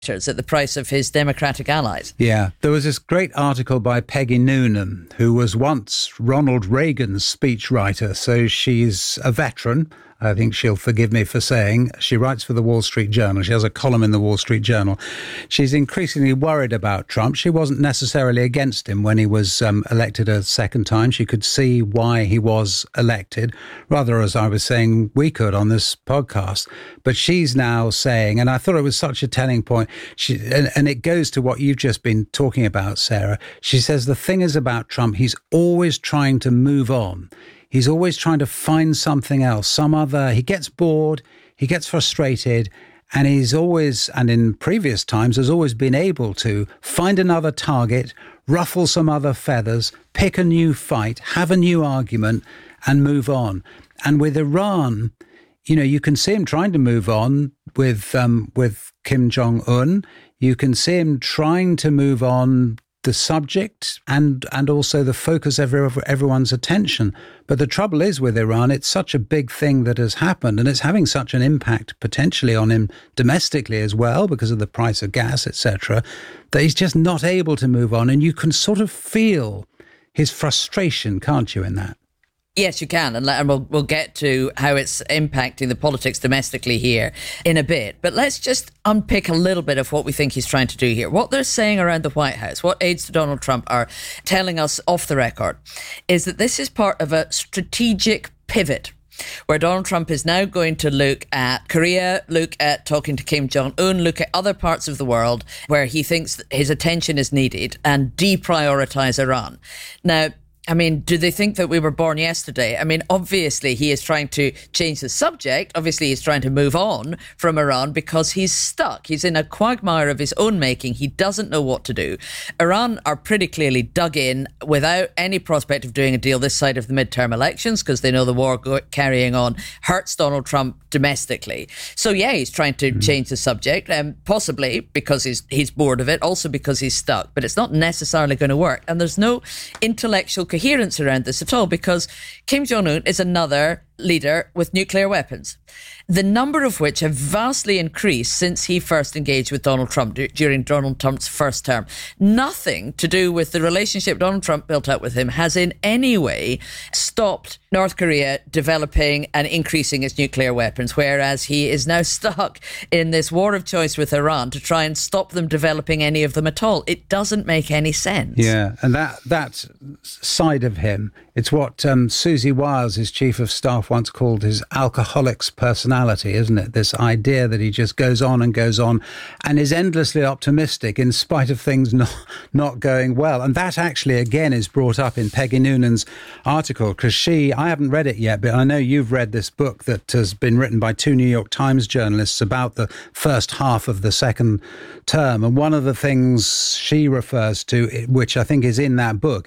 at the price of his Democratic allies. Yeah, there was this great article by Peggy Noonan, who was once Ronald Reagan's speechwriter. So she's a veteran. I think she'll forgive me for saying. She writes for the Wall Street Journal. She has a column in the Wall Street Journal. She's increasingly worried about Trump. She wasn't necessarily against him when he was elected a second time. She could see why he was elected, rather, as I was saying, we could on this podcast. But she's now saying, and I thought it was such a telling point, and it goes to what you've just been talking about, Sarah. She says the thing is about Trump, he's always trying to move on. He's always trying to find something else, he gets bored, he gets frustrated, and he's always, and in previous times, has always been able to find another target, ruffle some other feathers, pick a new fight, have a new argument, and move on. And with Iran, you can see him trying to move on with Kim Jong-un. You can see him trying to move on the subject and also the focus of everyone's attention. But the trouble is with Iran, it's such a big thing that has happened, and it's having such an impact potentially on him domestically as well because of the price of gas, etc., that he's just not able to move on. And you can sort of feel his frustration, can't you, in that? Yes, you can. And we'll get to how it's impacting the politics domestically here in a bit. But let's just unpick a little bit of what we think he's trying to do here. What they're saying around the White House, what aides to Donald Trump are telling us off the record, is that this is part of a strategic pivot where Donald Trump is now going to look at Korea, look at talking to Kim Jong-un, look at other parts of the world where he thinks his attention is needed and deprioritize Iran. Now, I mean, do they think that we were born yesterday? I mean, obviously he is trying to change the subject. Obviously he's trying to move on from Iran because he's stuck. He's in a quagmire of his own making. He doesn't know what to do. Iran are pretty clearly dug in without any prospect of doing a deal this side of the midterm elections because they know the war carrying on hurts Donald Trump domestically. So yeah, he's trying to change the subject, possibly because he's bored of it, also because he's stuck. But it's not necessarily going to work. And there's no intellectual coherence around this at all because Kim Jong-un is another leader with nuclear weapons, the number of which have vastly increased since he first engaged with Donald Trump during Donald Trump's first term. Nothing to do with the relationship Donald Trump built up with him has in any way stopped North Korea developing and increasing its nuclear weapons, whereas he is now stuck in this war of choice with Iran to try and stop them developing any of them at all. It doesn't make any sense. Yeah, and that side of him, it's what Susie Wiles, his chief of staff, once called his alcoholic's personality, isn't it? This idea that he just goes on and is endlessly optimistic in spite of things not going well. And that actually, again, is brought up in Peggy Noonan's article because I haven't read it yet, but I know you've read this book that has been written by two New York Times journalists about the first half of the second term. And one of the things she refers to, which I think is in that book,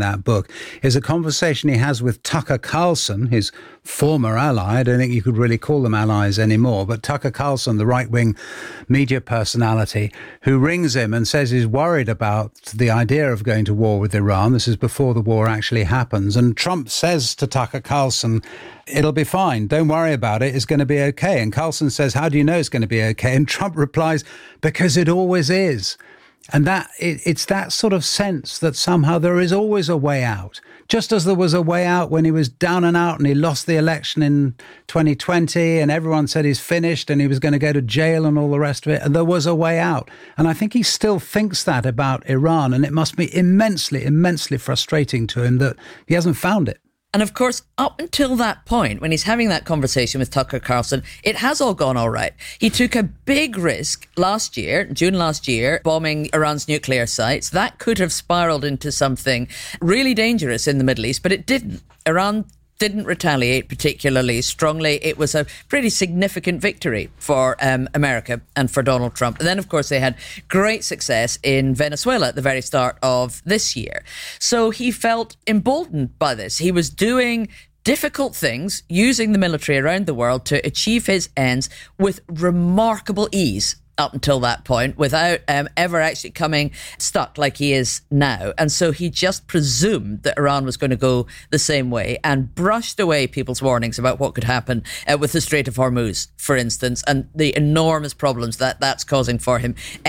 is a conversation he has with Tucker Carlson, his former ally. I don't think you could really call them allies anymore, but Tucker Carlson, the right-wing media personality, who rings him and says he's worried about the idea of going to war with Iran. This is before the war actually happens. And Trump says to Tucker Carlson, it'll be fine. Don't worry about it. It's going to be okay. And Carlson says, how do you know it's going to be okay? And Trump replies, because it always is. And it's that sort of sense that somehow there is always a way out. Just as there was a way out when he was down and out and he lost the election in 2020 and everyone said he's finished and he was going to go to jail and all the rest of it. And there was a way out. And I think he still thinks that about Iran. And it must be immensely, immensely frustrating to him that he hasn't found it. And of course, up until that point, when he's having that conversation with Tucker Carlson, it has all gone all right. He took a big risk last year, June last year, bombing Iran's nuclear sites. That could have spiraled into something really dangerous in the Middle East, but it didn't. Iran didn't retaliate particularly strongly. It was a pretty significant victory for America and for Donald Trump. And then, of course, they had great success in Venezuela at the very start of this year. So he felt emboldened by this. He was doing difficult things, using the military around the world to achieve his ends with remarkable ease up until that point without ever actually coming stuck like he is now. And so he just presumed that Iran was going to go the same way and brushed away people's warnings about what could happen with the Strait of Hormuz, for instance, and the enormous problems that that's causing for him